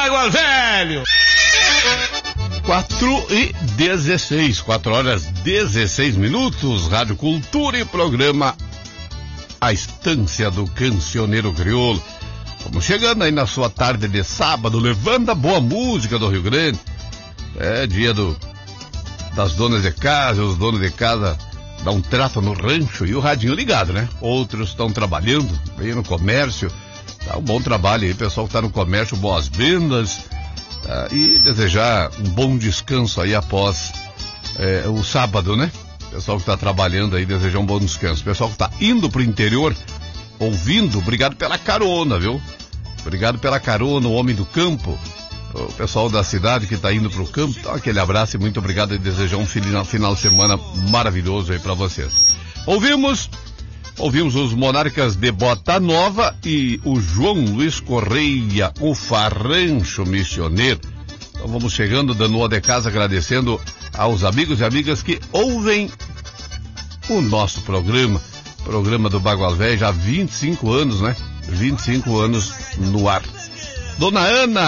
Bagual Velho. 4:16, 4h16, Rádio Cultura e programa A Estância do Cancioneiro Crioulo. Vamos chegando aí na sua tarde de sábado, levando a boa música do Rio Grande. É dia das donas de casa, os donos de casa dão um trato no rancho e o radinho ligado, né? Outros estão trabalhando, bem no comércio. Tá um bom trabalho aí, pessoal que está no comércio, boas vendas. E desejar um bom descanso aí após o sábado, né? Pessoal que está trabalhando aí, desejar um bom descanso. Pessoal que está indo pro interior, ouvindo, obrigado pela carona, viu? Obrigado pela carona, o homem do campo. O pessoal da cidade que está indo pro campo, então aquele abraço e muito obrigado e desejar um final de semana maravilhoso aí para vocês. Ouvimos os Monarcas de Bota Nova e o João Luiz Correia, o Farrancho Missioneiro. Então vamos chegando, dando uma de casa, agradecendo aos amigos e amigas que ouvem o nosso programa do Bagual Velho, já há 25 anos, né? 25 anos no ar. Dona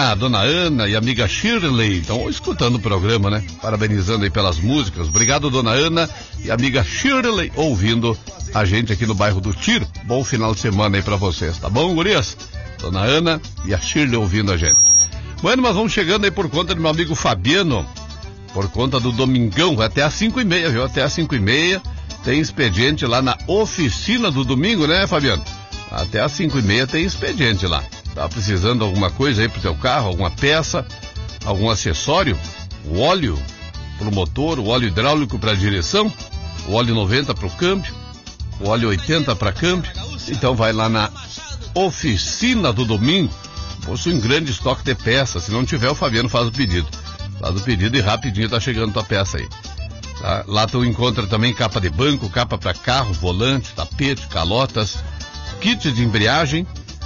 Ana e amiga Shirley estão escutando o programa, né? Parabenizando aí pelas músicas. Obrigado, Dona Ana e amiga Shirley, ouvindo a gente aqui no bairro do Tiro. Bom final de semana aí pra vocês, tá bom, gurias? Dona Ana e a Shirley ouvindo a gente. Bueno, mas vamos chegando aí por conta do meu amigo Fabiano, por conta do domingão, até às 5:30, viu? Até às 5:30 tem expediente lá na oficina do domingo, né, Fabiano? Até às 5:30 tem expediente lá. Tá precisando de alguma coisa aí pro teu carro, alguma peça, algum acessório, o óleo pro motor, o óleo hidráulico pra direção, o óleo 90 pro câmbio, o óleo 80 para câmbio. Então vai lá na oficina do domingo, possui um grande estoque de peças. Se não tiver, o Fabiano faz o pedido e rapidinho tá chegando tua peça aí, tá? Lá tu encontra também capa de banco, capa para carro, volante, tapete, calotas, kit de embreagem,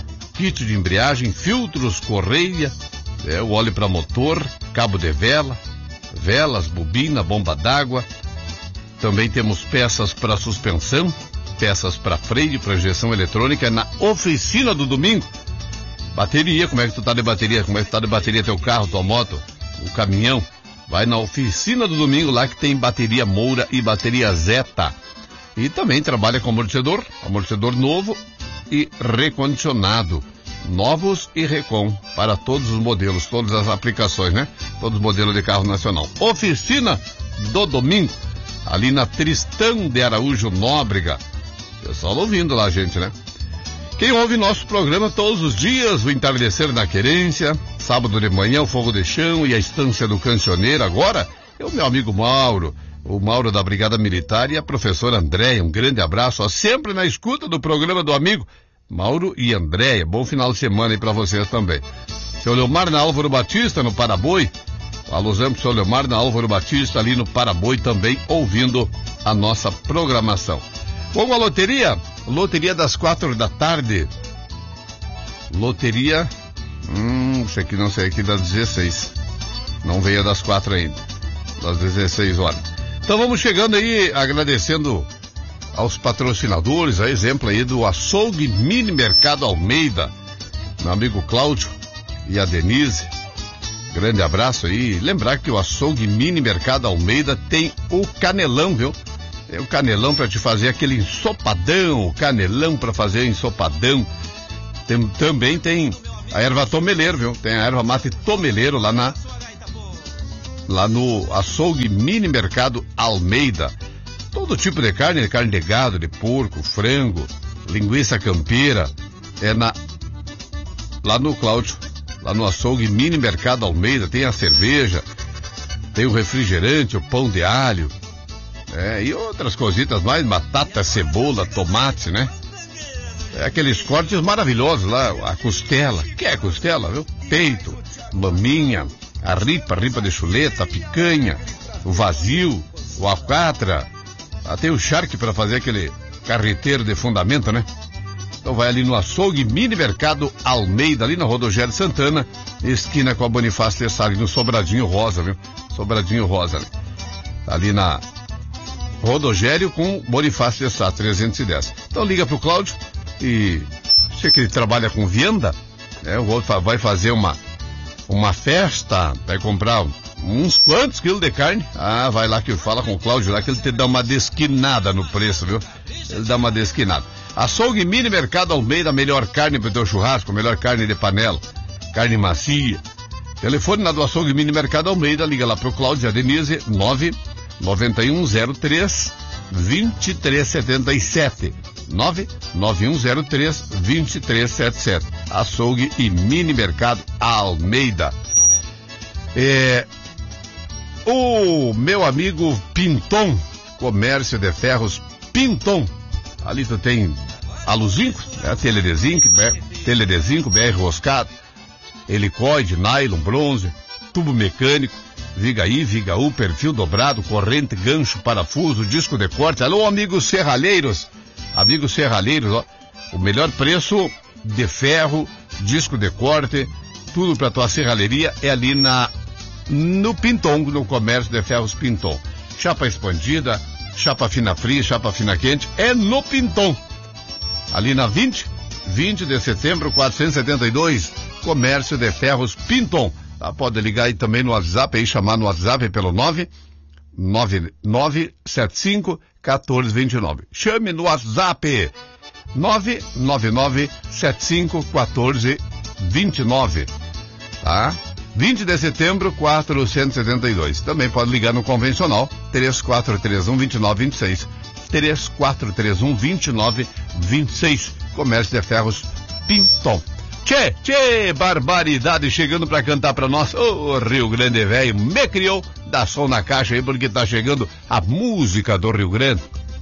filtros, correia, o óleo para motor, cabo de velas, bobina, bomba d'água. Também temos peças para suspensão, peças para freio, projeção eletrônica na oficina do domingo. Bateria, como é que tu tá de bateria? Como é que tá de bateria teu carro, tua moto, o caminhão? Vai na oficina do domingo lá que tem bateria Moura e bateria Zeta. E também trabalha com amortecedor novo e recondicionado. Novos e recon para todos os modelos, todas as aplicações, né? Todos os modelos de carro nacional. Oficina do domingo, ali na Tristão de Araújo Nóbrega. Pessoal ouvindo lá a gente, né? Quem ouve nosso programa todos os dias, o Entardecer na Querência, sábado de manhã, o Fogo de Chão e a Estância do Cancioneiro, agora é o meu amigo Mauro, o Mauro da Brigada Militar e a professora Andréia. Um grande abraço, ó, sempre na escuta do programa do amigo Mauro e Andréia. Bom final de semana aí pra vocês também. Seu Leomar na Álvaro Batista, no Paraboi. Alusão pro seu Leomar na Álvaro Batista, ali no Paraboi, também ouvindo a nossa programação. Bom, a loteria das 4 da tarde. Loteria, isso aqui não sei, aqui das 16. Não veio das 4 ainda, das 16 horas. Então vamos chegando aí, agradecendo aos patrocinadores, a exemplo aí do Açougue Mini Mercado Almeida, meu amigo Cláudio e a Denise. Grande abraço aí. Lembrar que o Açougue Mini Mercado Almeida tem o canelão, viu? Tem o canelão para te fazer aquele ensopadão, o canelão para fazer ensopadão. Também tem a erva tomeleiro, viu? Tem a erva mate tomeleiro lá no Açougue Mini Mercado Almeida. Todo tipo de carne de gado, de porco, frango, linguiça campeira, lá no Cláudio, lá no Açougue Mini Mercado Almeida. Tem a cerveja, tem o refrigerante, o pão de alho, e outras cositas mais, batata, cebola, tomate, né? Aqueles cortes maravilhosos lá, a costela, que é costela, viu? Peito, maminha, a ripa de chuleta, a picanha, o vazio, o alcatra. Tem o charque para fazer aquele carreteiro de fundamento, né? Então vai ali no Açougue Mini Mercado Almeida, ali na Rodogério Santana, esquina com a Bonifácio Tessari, no Sobradinho Rosa, viu? Sobradinho Rosa, né? Ali na Rodogério com Bonifácio Tessari, 310. Então liga pro Cláudio e sei que ele trabalha com venda, né? Vai fazer uma festa, vai comprar uns quantos quilos de carne? Ah, vai lá que fala com o Cláudio lá que ele te dá uma desquinada no preço, viu? Ele dá uma desquinada. Açougue Mini Mercado Almeida, melhor carne pro teu churrasco, melhor carne de panela, carne macia. Telefone na do Açougue Mini Mercado Almeida, liga lá pro Cláudio e a Denise, 99103-2377. 99103-2377. Açougue e Mini Mercado Almeida. O meu amigo Pinton, Comércio de Ferros Pinton. Ali tu tem aluzinco, telha de zinco, BR roscado, helicoide, nylon, bronze, tubo mecânico, viga I, viga U, perfil dobrado, corrente, gancho, parafuso, disco de corte. Alô, amigos serralheiros. Amigos serralheiros, ó, o melhor preço de ferro, disco de corte, tudo para tua serralheria é ali no Pinton, no Comércio de Ferros Pinton. Chapa expandida, chapa fina fria, chapa fina quente, é no Pinton. Ali na 20 de setembro, 472, Comércio de Ferros Pinton. Tá, pode ligar aí também no WhatsApp, aí chamar no WhatsApp pelo 99975-1429. Chame no WhatsApp 99975-1429. Tá? 20 de setembro, 472. Também pode ligar no convencional 3431-2926. 3431-2926. Comércio de Ferros Pinton. Tchê, barbaridade, chegando pra cantar pra nós, ô Rio Grande velho, me criou, dá som na caixa aí porque tá chegando a música do Rio Grande.